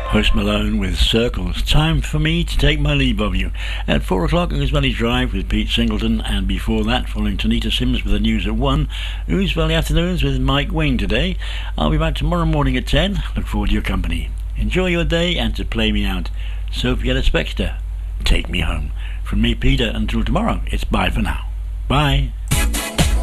Post Malone with Circles. Time for me to take my leave of you. At 4 o'clock, Ouse Valley Drive with Pete Singleton, and before that, following Tanita Sims with the news at 1, Ouse Valley Afternoons with Mike Wing today. I'll be back tomorrow morning at 10. Look forward to your company. Enjoy your day, and to play me out, Sophia Spexter, Take Me Home. From me, Peter, until tomorrow, it's bye for now. Bye.